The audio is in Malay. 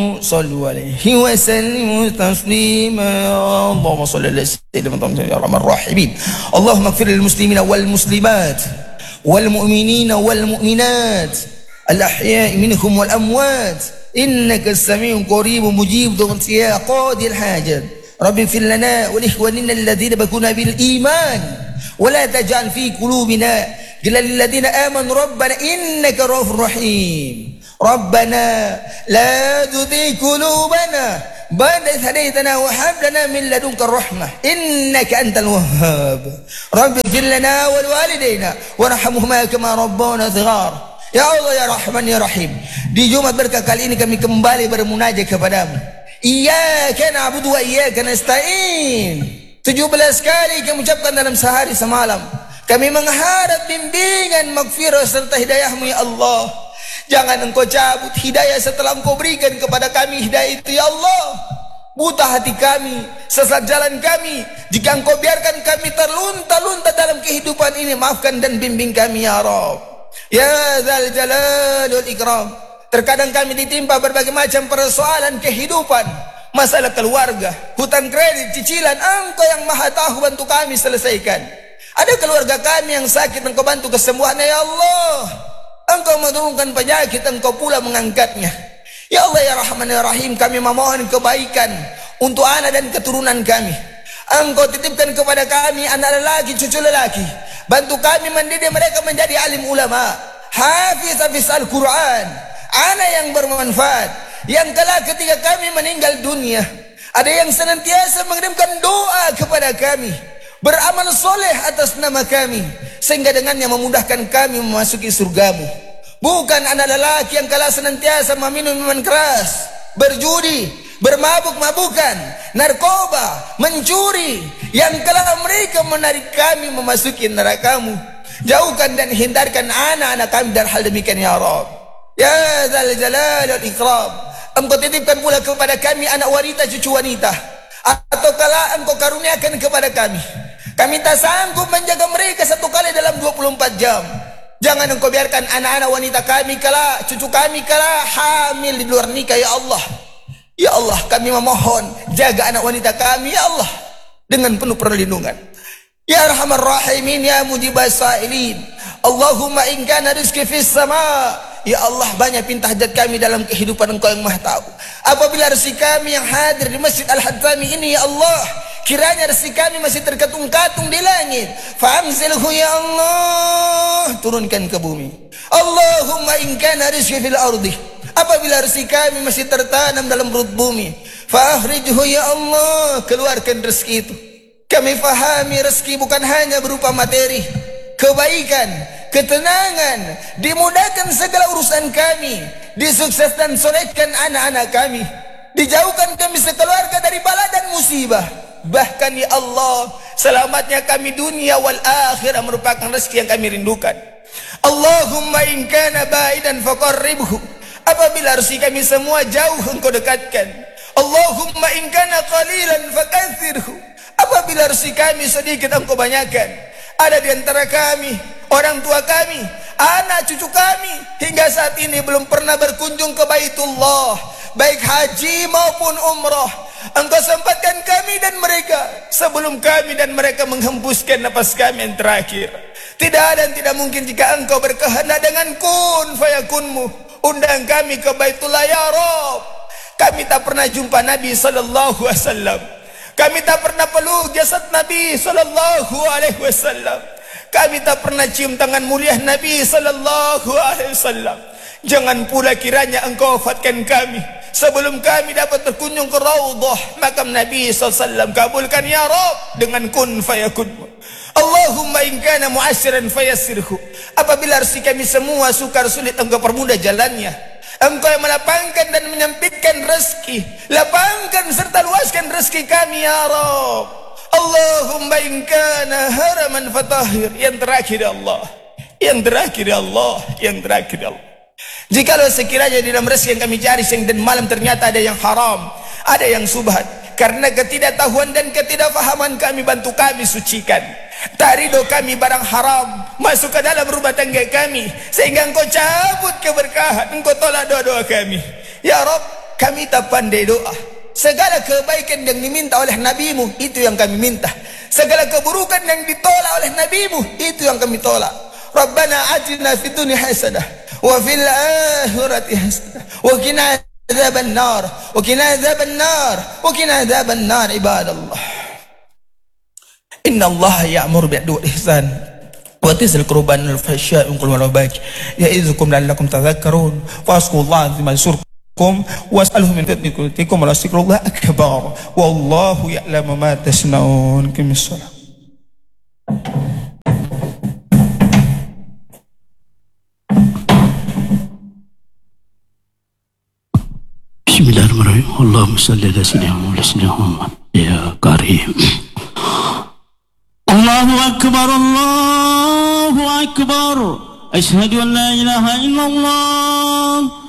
صلوا عليه وسلموا تسليما اللهم صل على سيدنا محمد يا ارحم الراحمين اللهم اغفر للمسلمين والمسلمات والمؤمنين والمؤمنات الأحياء منهم والأموات إنك السميع قريب مجيب يا قاضي الحاجات رب اغفر لنا ولإخواننا الذين سبقونا بالإيمان ولا تجعل في قلوبنا غلا للذين آمنوا ربنا إنك رؤوف رحيم ربنا لا تزغ قلوبنا بعد إذ هديتنا وهب لنا من لدنك الرحمة إنك أنت الوهاب رب اغفر لنا ولوالدينا وارحمهما كما ربونا صغار. Ya Allah ya Rahman ya Rahim, di Jumat berkah kali ini kami kembali bermunajat kepadamu. Iyyaka na'budu wa iyyaka nasta'in. 17 kali kami ucapkan dalam sehari semalam. Kami mengharap bimbingan, magfirah serta hidayahmu ya Allah. Jangan engkau cabut hidayah setelah engkau berikan kepada kami hidayah itu ya Allah. Buta hati kami, sesat jalan kami. Jika engkau biarkan kami terlunta-lunta dalam kehidupan ini, maafkan dan bimbing kami ya Rabb. Ya Dzal Jalal wal Ikram. Terkadang kami ditimpa berbagai macam persoalan kehidupan, masalah keluarga, hutang kredit, cicilan. Engkau yang maha tahu, bantu kami selesaikan. Ada keluarga kami yang sakit, engkau bantu kesembuhannya ya Allah. Engkau menurunkan penyakit, engkau pula mengangkatnya ya Allah ya Rahman ya Rahim. Kami memohon kebaikan untuk anak dan keturunan kami. Engkau titipkan kepada kami anak lelaki, cucu lelaki. Bantu kami mendidik mereka menjadi alim ulama, hafiz Al-Quran, anak yang bermanfaat, yang kelak ketika kami meninggal dunia, ada yang senantiasa mengirimkan doa kepada kami, beramal soleh atas nama kami, sehingga dengannya memudahkan kami memasuki surgamu. Bukan anak lelaki yang kelak senantiasa meminum minuman keras, berjudi, bermabuk-mabukan, narkoba, mencuri, yang kelak mereka menarik kami memasuki nerakamu. Jauhkan dan hindarkan anak-anak kami dari hal demikian ya Rabb. Ya Dzal Jalal wal Ikram. Engkau titipkan pula kepada kami anak wanita, cucu wanita, atau kelak engkau karuniakan kepada kami. Kami tak sanggup menjaga mereka satu kali dalam 24 jam. Jangan engkau biarkan anak-anak wanita kami kelak, cucu kami kelak hamil di luar nikah ya Allah. Ya Allah, kami memohon jaga anak wanita kami ya Allah dengan penuh perlindungan. Ya Arhamar Rahimin ya Mujibas Sa'ilin. Allahumma in kana rizqi fis sama. Ya Allah, banyak pinta hajat kami dalam kehidupan engkau yang maha tahu. Apabila rezeki kami yang hadir di Masjid Al-Hadrami ini ya Allah, kiranya rezeki kami masih terkatung-katung di langit, fa'amzilhu ya Allah, turunkan ke bumi. Allahumma in kana rizqi fil ardi. Apabila rezeki kami masih tertanam dalam perut bumi, fa'akhrijhu ya Allah, keluarkan rezeki itu. Kami fahami rezeki bukan hanya berupa materi, kebaikan, ketenangan, dimudahkan segala urusan kami, disukses dan solehkan anak-anak kami, dijauhkan kami sekeluarga dari bala dan musibah. Bahkan ya Allah, selamatnya kami dunia wal akhirah merupakan rezeki yang kami rindukan. Allahumma in kana ba'idan faqarribhu. Apabila rezeki kami semua jauh, engkau dekatkan. Allahumma in kana qalilan fakaththirhu. Apabila rezeki kami sedikit, engkau banyakkan. Ada di antara kami, orang tua kami, anak cucu kami hingga saat ini belum pernah berkunjung ke Baitullah, baik haji maupun umrah. Engkau sempatkan kami dan mereka sebelum kami dan mereka menghembuskan nafas kami yang terakhir. Tidak ada dan tidak mungkin jika engkau berkehendak dengan kun fayakunmu. Undang kami ke Baitullah ya Rabb. Kami tak pernah jumpa Nabi sallallahu alaihi wasallam. Kami tak pernah peluk jasad Nabi sallallahu alaihi wasallam. Kami tak pernah cium tangan mulia Nabi sallallahu alaihi wasallam. Jangan pula kiranya engkau wafatkan kami sebelum kami dapat berkunjung ke Raudhah makam Nabi sallallahu alaihi wasallam. Kabulkan ya Rabb dengan kun fayakun. Allahumma in kana mu'assiran fayassirhu. Apabila rezeki kami semua sukar sulit, engkau permudah jalannya. Engkau yang melapangkan dan menyempitkan rezeki, lapangkan serta luaskan rezeki kami ya Rabb. Allahumma in kana haraman fatahhir. Yang terakhir ya Allah, yang terakhir ya Allah, yang terakhir ya Allah. Jikalau sekiranya di dalam rezeki yang kami cari siang dan malam ternyata ada yang haram, ada yang subhat, karena ketidaktahuan dan ketidakfahaman kami, bantu kami sucikan. Tak ridho kami barang haram masuk ke dalam rumah tangga kami, sehingga engkau cabut keberkahan, engkau tolak doa-doa kami ya Rabb. kami tak pandai doa. Segala kebaikan yang diminta oleh nabimu, itu yang kami minta. Segala keburukan yang ditolak oleh nabimu, itu yang kami tolak. Rabbana atina fid dunya hasanah wa fil akhirati hasanah wa qina adzaban nar wa qina adzaban nar wa qina adzaban nar. Ibadallah, inna Allah ya'muru bil 'adli wal ihsan wa tazil qurban wal fahsya'i wal munkari ya'izukum la'allakum tadhakkarun. Fazkurullaha azima yadhkurkum was'aluhu min fadlikum wa lazikrullah akbar wallahu ya'lamu ma tasna'un. Qimissalah. Bismillahirrahmanirrahim. Allahumma salli ala sayyidina Muhammad ya karim. Allahu akbar, Allahu akbar. Asyhadu an la ilaha illallah